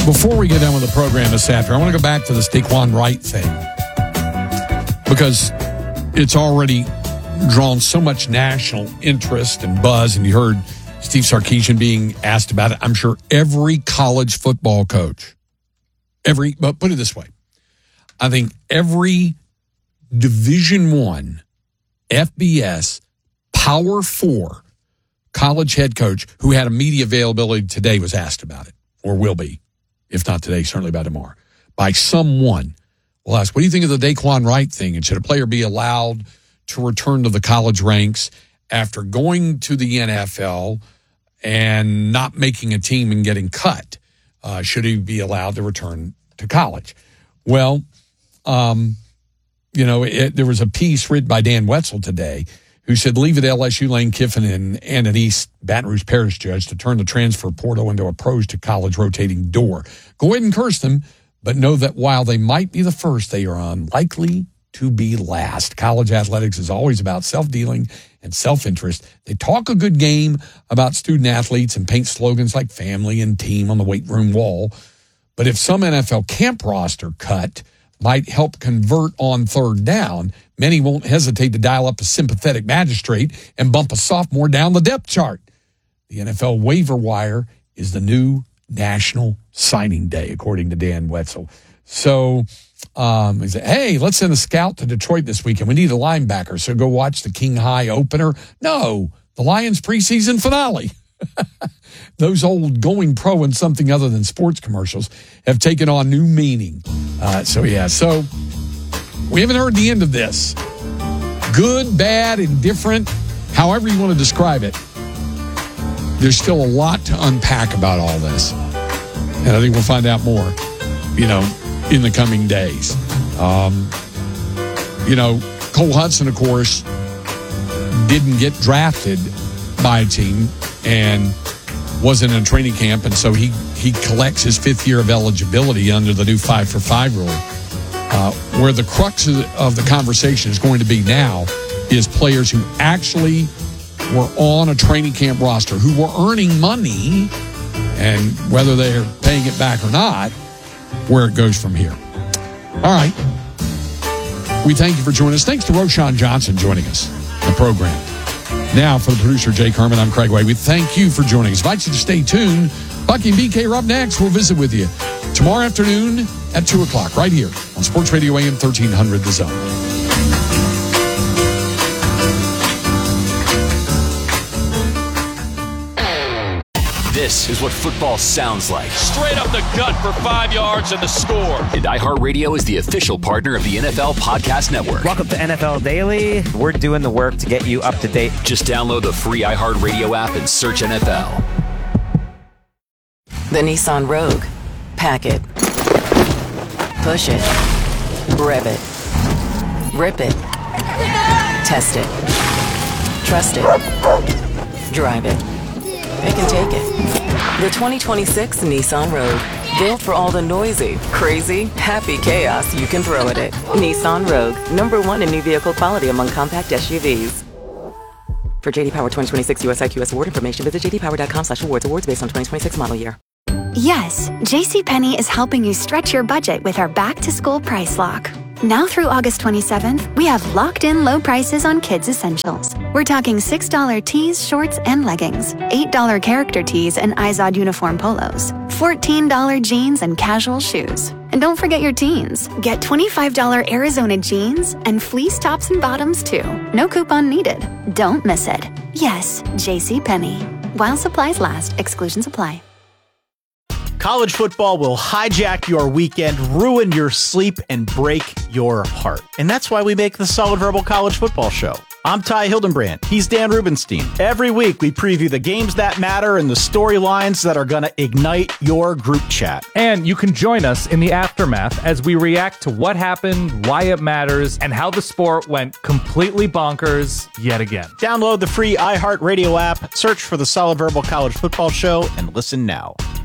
Before we get done with the program this afternoon, I want to go back to the Daquan Wright thing because it's already drawn so much national interest and buzz, and you heard Steve Sarkisian being asked about it. I'm sure every college football coach, but put it this way, I think every Division I, FBS, Power 4 college head coach who had a media availability today was asked about it, or will be. If not today, certainly by tomorrow, by someone. We'll ask, what do you think of the Daquan Wright thing? And should a player be allowed to return to the college ranks after going to the NFL and not making a team and getting cut? Should he be allowed to return to college? Well, there was a piece written by Dan Wetzel today who said, leave it to LSU, Lane Kiffin, and an East Baton Rouge Parish judge to turn the transfer portal into a pros to college rotating door. Go ahead and curse them, but know that while they might be the first, they are unlikely to be last. College athletics is always about self-dealing and self-interest. They talk a good game about student athletes and paint slogans like family and team on the weight room wall. But if some NFL camp roster cut might help convert on third down, many won't hesitate to dial up a sympathetic magistrate and bump a sophomore down the depth chart. The NFL waiver wire is the new national signing day, according to Dan Wetzel. So he said, hey, let's send a scout to Detroit this weekend. We need a linebacker, so go watch the King High opener. No, the Lions preseason finale. Those old going pro and something other than sports commercials have taken on new meaning. So we haven't heard the end of this. Good, bad, indifferent, however you want to describe it. There's still a lot to unpack about all this. And I think we'll find out more, in the coming days. Cole Hudson, of course, didn't get drafted by a team and wasn't in a training camp, and so he collects his fifth year of eligibility under the new 5-for-5 rule. Where the crux of the conversation is going to be now is players who actually were on a training camp roster, who were earning money, and whether they're paying it back or not, where it goes from here. All right. We thank you for joining us. Thanks to Roshan Johnson joining us in the program. Now, for the producer, Jake Herman, I'm Craig Way. We thank you for joining us. Invite you to stay tuned. Bucky and BK are up next. We'll visit with you tomorrow afternoon at 2 o'clock right here on Sports Radio AM 1300 The Zone. This is what football sounds like. Straight up the gut for 5 yards and the score. And iHeartRadio is the official partner of the NFL Podcast Network. Welcome to NFL Daily. We're doing the work to get you up to date. Just download the free iHeartRadio app and search NFL. The Nissan Rogue. Pack it. Push it. Rev it. Rip it. Test it. Trust it. Drive it. Pick and take it. The 2026 Nissan Rogue. Built for all the noisy, crazy, happy chaos you can throw at it. Nissan Rogue. #1 in new vehicle quality among compact SUVs. For JD Power 2026 US IQS award information, visit jdpower.com/awards. Awards based on 2026 model year. Yes, JCPenney is helping you stretch your budget with our back-to-school price lock. Now through August 27th, we have locked-in low prices on kids' essentials. We're talking $6 tees, shorts, and leggings, $8 character tees and Izod uniform polos, $14 jeans and casual shoes. And don't forget your teens. Get $25 Arizona jeans and fleece tops and bottoms, too. No coupon needed. Don't miss it. Yes, JCPenney. While supplies last, exclusions apply. College football will hijack your weekend, ruin your sleep, and break your heart. And that's why we make the Solid Verbal College Football Show. I'm Ty Hildenbrand. He's Dan Rubenstein. Every week, we preview the games that matter and the storylines that are going to ignite your group chat. And you can join us in the aftermath as we react to what happened, why it matters, and how the sport went completely bonkers yet again. Download the free iHeartRadio app, search for the Solid Verbal College Football Show, and listen now.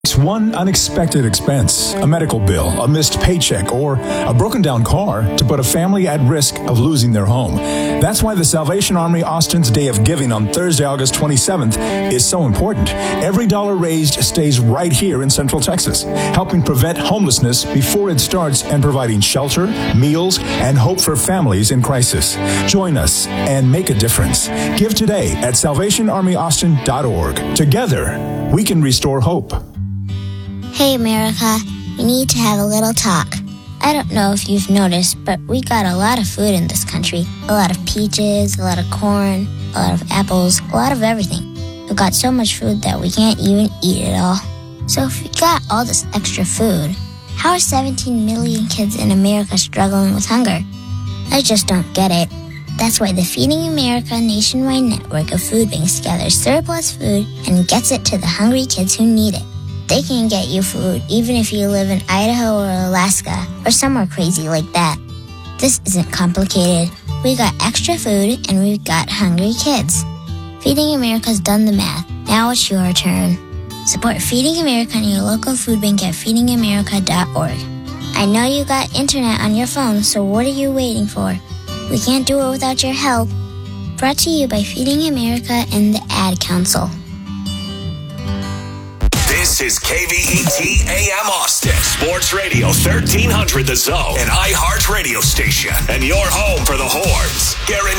One unexpected expense, a medical bill, a missed paycheck, or a broken down car to put a family at risk of losing their home. That's why the Salvation Army Austin's Day of Giving on Thursday, August 27th is so important. Every dollar raised stays right here in Central Texas, helping prevent homelessness before it starts and providing shelter, meals, and hope for families in crisis. Join us and make a difference. Give today at salvationarmyaustin.org. Together, we can restore hope. Hey, America, we need to have a little talk. I don't know if you've noticed, but we got a lot of food in this country. A lot of peaches, a lot of corn, a lot of apples, a lot of everything. We've got so much food that we can't even eat it all. So if we got all this extra food, how are 17 million kids in America struggling with hunger? I just don't get it. That's why the Feeding America nationwide network of food banks gathers surplus food and gets it to the hungry kids who need it. They can get you food even if you live in Idaho or Alaska or somewhere crazy like that. This isn't complicated. We got extra food and we've got hungry kids. Feeding America's done the math. Now it's your turn. Support Feeding America and your local food bank at feedingamerica.org. I know you got internet on your phone, so what are you waiting for? We can't do it without your help. Brought to you by Feeding America and the Ad Council. This is KVET AM Austin, Sports Radio 1300 The Zone, an iHeart radio station, and your home for the Horns. Guaranteed